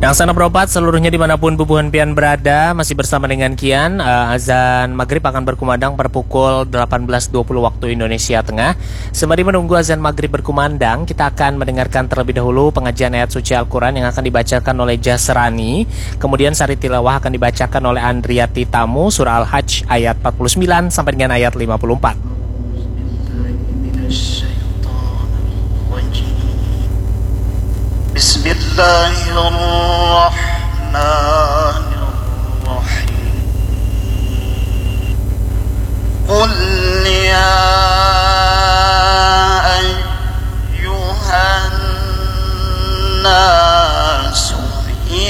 Yang sana berobat seluruhnya dimanapun bubuhan pian berada, masih bersama dengan Kian. Azan maghrib akan berkumandang pada pukul 18.20 waktu Indonesia Tengah. Sembari menunggu azan maghrib berkumandang, kita akan mendengarkan terlebih dahulu pengajian ayat suci Al-Quran yang akan dibacakan oleh Jasrani. Kemudian sari tilawah akan dibacakan oleh Andriati Tamu, surah Al-Hajj ayat 49 sampai dengan ayat 54. Bismillahirrahmanirrahim.